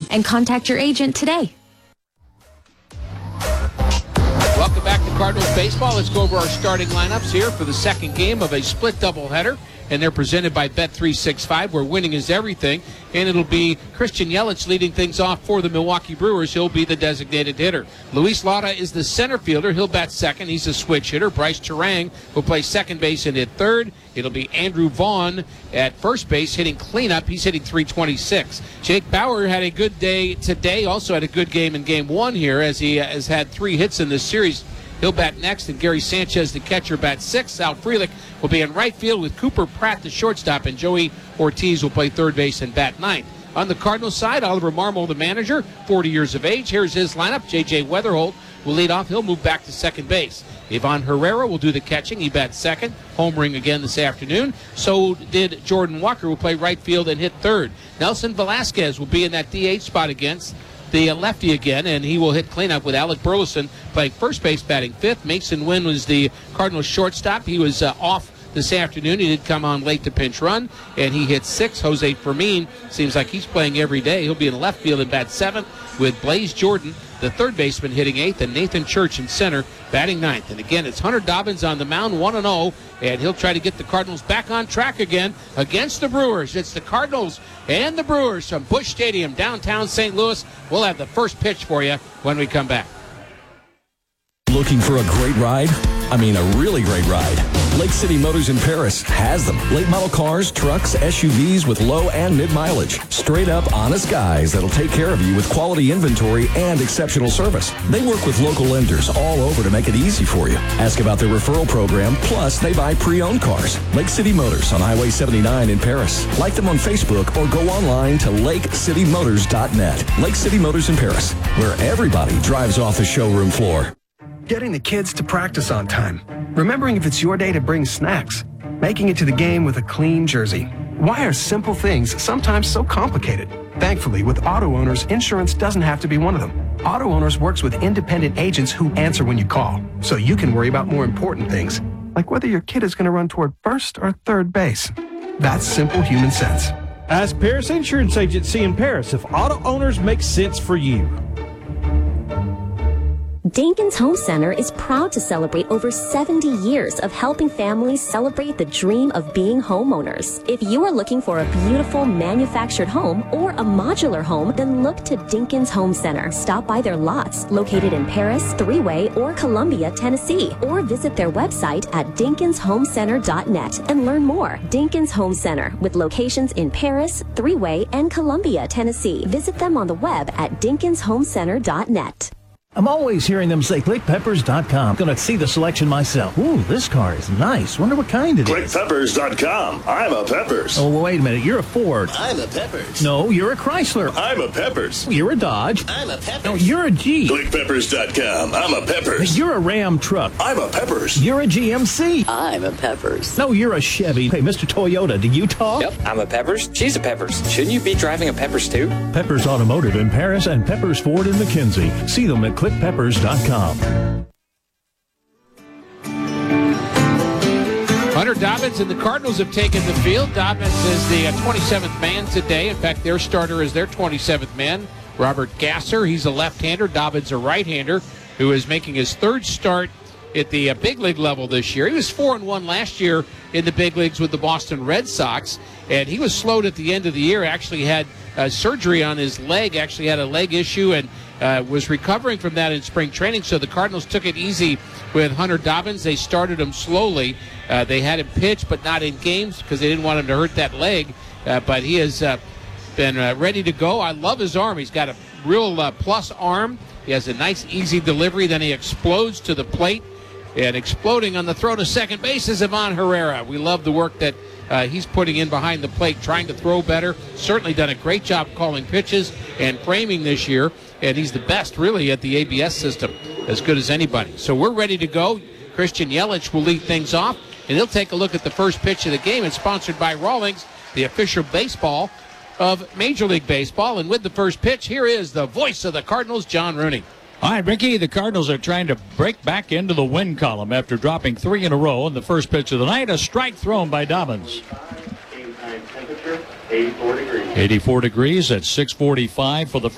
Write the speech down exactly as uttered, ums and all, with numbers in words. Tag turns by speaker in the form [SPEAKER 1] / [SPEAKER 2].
[SPEAKER 1] and contact your agent today.
[SPEAKER 2] Welcome back to Cardinals baseball. Let's go over our starting lineups here for the second game of a split doubleheader. And they're presented by Bet three sixty-five, where winning is everything. And it'll be Christian Yelich leading things off for the Milwaukee Brewers. He'll be the designated hitter. Luis Lara is the center fielder. He'll bat second. He's a switch hitter. Bryce Turang will play second base and hit third. It'll be Andrew Vaughn at first base hitting cleanup. He's hitting three twenty-six. Jake Bauer had a good day today. Also had a good game in game one here, as he has had three hits in this series. He'll bat next, and Gary Sanchez, the catcher, bats sixth. Sal Frelick will be in right field with Cooper Pratt, the shortstop, and Joey Ortiz will play third base and bat ninth. On the Cardinals side, Oliver Marmol, the manager, forty years of age. Here's his lineup. J J Weatherholt will lead off. He'll move back to second base. Ivan Herrera will do the catching. He bats second. Homering again this afternoon. So did Jordan Walker, who will play right field and hit third. Nelson Velasquez will be in that D H spot against the lefty again, and he will hit cleanup with Alec Burleson playing first base, batting fifth. Mason Wynn was the Cardinals shortstop. He was uh, off this afternoon. He did come on late to pinch run, and he hit six. Jose Fermin seems like he's playing every day. He'll be in left field and bat seventh, with Blaze Jordan, the third baseman, hitting eighth, and Nathan Church in center, batting ninth. And again, it's Hunter Dobbins on the mound, one and oh, and he'll try to get the Cardinals back on track again against the Brewers. It's the Cardinals and the Brewers from Busch Stadium, downtown Saint Louis. We'll have the first pitch for you when we come back.
[SPEAKER 3] Looking for a great ride? I mean, a really great ride. Lake City Motors in Paris has them. Late model cars, trucks, S U Vs with low and mid mileage. Straight up honest guys that'll take care of you with quality inventory and exceptional service. They work with local lenders all over to make it easy for you. Ask about their referral program, plus they buy pre-owned cars. Lake City Motors on Highway seventy-nine in Paris. Like them on Facebook or go online to lake city motors dot net. Lake City Motors in Paris, where everybody drives off the showroom floor.
[SPEAKER 4] Getting the kids to practice on time. Remembering if it's your day to bring snacks. Making it to the game with a clean jersey. Why are simple things sometimes so complicated? Thankfully, with Auto Owners, insurance doesn't have to be one of them. Auto Owners works with independent agents who answer when you call, so you can worry about more important things, like whether your kid is going to run toward first or third base. That's simple human sense.
[SPEAKER 5] Ask Paris Insurance Agency in Paris if Auto Owners make sense for you.
[SPEAKER 6] Dinkins Home Center is proud to celebrate over seventy years of helping families celebrate the dream of being homeowners. If you are looking for a beautiful manufactured home or a modular home, then look to Dinkins Home Center. Stop by their lots located in Paris, Three-Way, or Columbia, Tennessee, or visit their website at dinkins home center dot net and learn more. Dinkins Home Center, with locations in Paris, Three-Way, and Columbia, Tennessee. Visit them on the web at dinkins home center dot net.
[SPEAKER 7] I'm always hearing them say click peppers dot com. Gonna see the selection myself. Ooh, this car is nice. Wonder what kind it
[SPEAKER 8] click
[SPEAKER 7] is.
[SPEAKER 8] click peppers dot com. I'm a Peppers.
[SPEAKER 7] Oh, wait a minute. You're a Ford.
[SPEAKER 8] I'm a Peppers.
[SPEAKER 7] No, you're a Chrysler.
[SPEAKER 8] I'm a Peppers.
[SPEAKER 7] You're a Dodge.
[SPEAKER 8] I'm a Peppers.
[SPEAKER 7] No, you're a Jeep.
[SPEAKER 8] click peppers dot com. I'm a Peppers.
[SPEAKER 7] You're a Ram truck.
[SPEAKER 8] I'm a Peppers.
[SPEAKER 7] You're a G M C.
[SPEAKER 9] I'm a Peppers.
[SPEAKER 7] No, you're a Chevy. Hey, Mister Toyota, do you talk?
[SPEAKER 9] Yep, I'm a Peppers. She's a Peppers. Shouldn't you be driving a Peppers too?
[SPEAKER 7] Peppers Automotive in Paris and Peppers Ford in McKinsey. See them at click peppers dot com.
[SPEAKER 2] Hunter Dobbins and the Cardinals have taken the field. Dobbins is the twenty-seventh man today. In fact, their starter is their twenty-seventh man, Robert Gasser. He's a left-hander. Dobbins a right-hander who is making his third start at the uh, big league level this year. He was four and one last year in the big leagues with the Boston Red Sox, and he was slowed at the end of the year. Actually had uh, surgery on his leg, actually had a leg issue, and uh, was recovering from that in spring training. So the Cardinals took it easy with Hunter Dobbins. They started him slowly. Uh, they had him pitch, but not in games because they didn't want him to hurt that leg. Uh, but he has uh, been uh, ready to go. I love his arm. He's got a real uh, plus arm. He has a nice, easy delivery. Then he explodes to the plate. And exploding on the throw to second base is Ivan Herrera. We love the work that uh, he's putting in behind the plate, trying to throw better. Certainly done a great job calling pitches and framing this year. And he's the best, really, at the A B S system, as good as anybody. So we're ready to go. Christian Yelich will lead things off, and he'll take a look at the first pitch of the game. It's sponsored by Rawlings, the official baseball of Major League Baseball. And with the first pitch, here is the voice of the Cardinals, John Rooney.
[SPEAKER 10] All right, Ricky, the Cardinals are trying to break back into the win column after dropping three in a row in the first pitch of the night. A strike thrown by Dobbins.
[SPEAKER 11] Game time temperature, eighty-four degrees.
[SPEAKER 10] eighty-four degrees at six forty-five for the